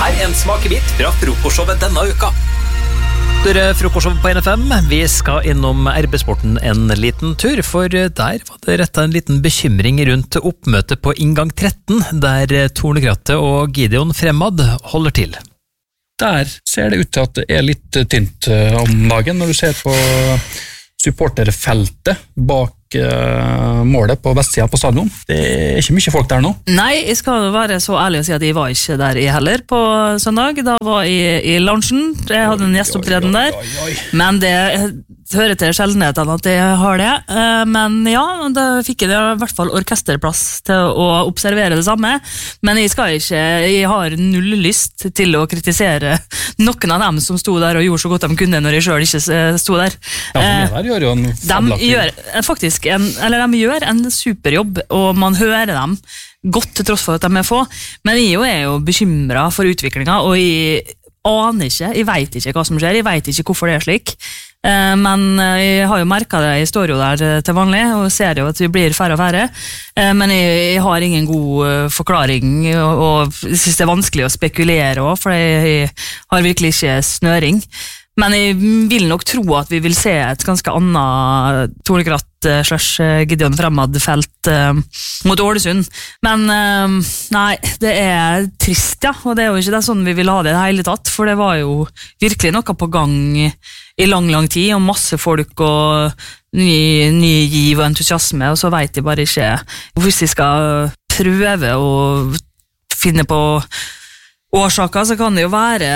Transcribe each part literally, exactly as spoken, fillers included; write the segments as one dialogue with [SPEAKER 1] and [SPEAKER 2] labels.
[SPEAKER 1] Her er en smakebit fra frokostshowet denne uka.
[SPEAKER 2] Dere frokostshow på N F M, vi skal innom R B-sporten en liten tur, for der var det rettet en liten bekymring rundt oppmøtet på inngang tretten, der Tornekrattet og Gideon Fremad holder til.
[SPEAKER 3] Der ser det ut til at det er litt tynt om dagen, når du ser på supporterfeltet bak målet på vestsiden på stadion. Det er ikke mye folk der nå.
[SPEAKER 4] Nei, jeg skal være så ærlig å si at jeg var ikke der i heller på søndag. Da var jeg i loungen. Jeg hadde en gjesteopptreden der.
[SPEAKER 3] Oi, oi, oi.
[SPEAKER 4] Men det hører til sjeldenheten at jeg har det. Men ja, da fikk jeg i hvert fall orkesterplass til å observere det samme. Men jeg skal ikke, jeg har null lyst til å kritisere noen av dem som sto der og gjorde så godt de kunne når jeg selv ikke sto der.
[SPEAKER 3] Ja, for der gjør jo en
[SPEAKER 4] de gjør faktisk en, eller de gjør en superjobb, og man hører dem godt til tross for at de er få, men jeg er jo bekymret for utviklingen, og jeg aner ikke, jeg vet ikke hva som skjer, jeg vet ikke hvorfor det er slik, men jeg har jo merket det, jeg står jo der til vanlig, og ser jo at vi blir færre og færre, men jeg, jeg har ingen god forklaring, og, og jeg synes det er vanskelig å spekulere også, for jeg, jeg har virkelig ikke snøring. Men jeg vil nok tro at vi vil se et ganske annet Tornekratt slash Gideon Fremad-felt uh, mot Ålesund. Men uh, nei, det er trist, ja, og det er jo ikke det sånn vi vil ha det i det hele tatt, for det var jo virkelig noe på gang i lang, lang tid, og masse folk og ny, ny giv og entusiasme, og så vet jeg bare ikke hvis jeg skal prøve å finne på årsaker, så kan det jo være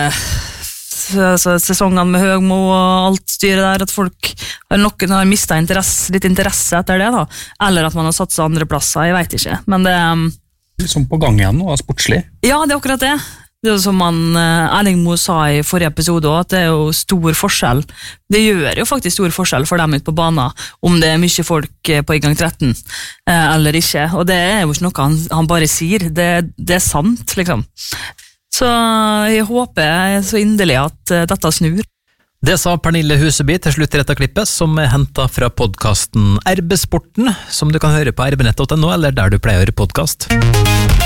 [SPEAKER 4] altså, sesongene med Høgmo og alt styret der, at folk noen har mistet interesse, litt interesse etter det da, eller at man har satt seg andre plasser, jeg vet ikke, men det
[SPEAKER 3] liksom på gang igjen nå, sportslig.
[SPEAKER 4] Ja, det er akkurat det. Det er jo som man, Erling Moe sa i forrige episode også, at det er jo stor forskjell. Det gjør jo faktisk stor forskjell for dem ut på banen, om det er mye folk på inngang tretten eller ikke, og det er jo ikke noe han, han bare sier, det, det er sant liksom. Så jeg håper så inderlig at dette snur.
[SPEAKER 2] Det sa Pernille Huseby til slutt i dette klippet, som er hentet fra podcasten R B-sporten, som du kan høre på r b nett punktum no, eller der du pleier å høre podcast.